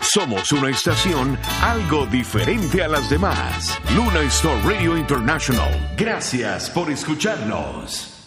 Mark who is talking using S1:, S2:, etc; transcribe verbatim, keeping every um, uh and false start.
S1: Somos una estación algo diferente a las demás. Luna Star Radio International. Gracias por escucharnos.